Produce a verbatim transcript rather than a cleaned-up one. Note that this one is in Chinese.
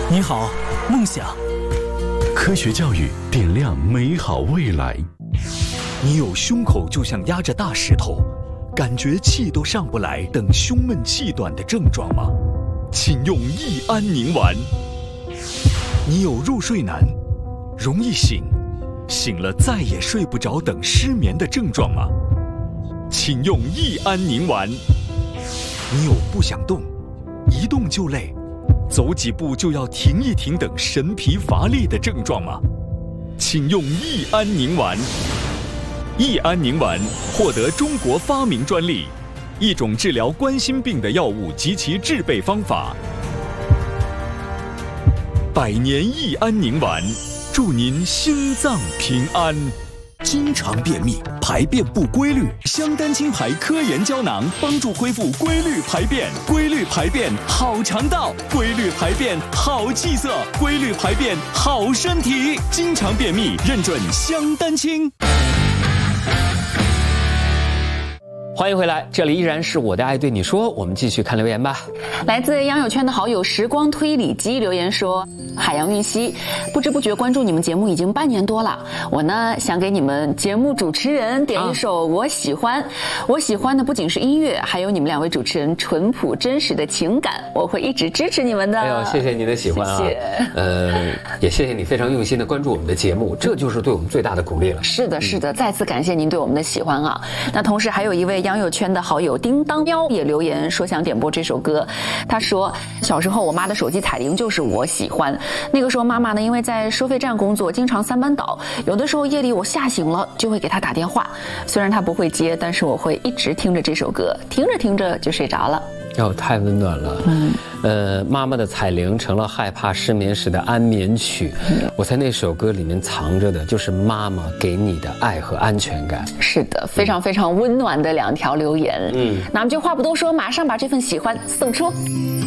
你好，梦想。 科学教育点亮美好未来。 你有胸口就像压着大石头，感觉气都上不来等胸闷气短的症状吗？请用益安宁丸。你有入睡难，容易醒，醒了再也睡不着等失眠的症状吗？请用益安宁丸。你有不想动，一动就累，走几步就要停一停等神疲乏力的症状吗？请用益安宁丸。益安宁丸获得中国发明专利，一种治疗冠心病的药物及其制备方法。百年益安宁丸，祝您心脏平安。经常便秘，排便不规律，香丹清排科研胶囊帮助恢复规律排便。规律排便好肠道，规律排便好气色，规律排便好身体。经常便秘，认准香丹清。 欢迎回来，这里依然是我的爱对你说，我们继续看留言吧。 来自杨友圈的好友时光推理机留言说：海洋运溪，不知不觉关注你们节目已经半年多了，我呢想给你们节目主持人点一首我喜欢、啊、我喜欢的不仅是音乐，还有你们两位主持人淳朴真实的情感，我会一直支持你们的。 哎呦，谢谢你的喜欢啊！谢谢呃，也谢谢你非常用心的关注我们的节目，这就是对我们最大的鼓励了。 是的，是的，嗯、再次感谢您对我们的喜欢啊！那同时还有一位杨友圈的好友叮当喵也留言说想点播这首歌。他说小时候我妈的手机彩铃就是我喜欢，那个时候妈妈呢因为在收费站工作经常三班倒，有的时候夜里我吓醒了就会给她打电话，虽然她不会接，但是我会一直听着这首歌，听着听着就睡着了。 哦，太温暖了。嗯，呃，妈妈的彩铃成了害怕失眠时的安眠曲。嗯、我猜那首歌里面藏着的就是妈妈给你的爱和安全感。 是的，非常非常温暖的两条留言。 嗯， 那我们就话不多说，马上把这份喜欢送出。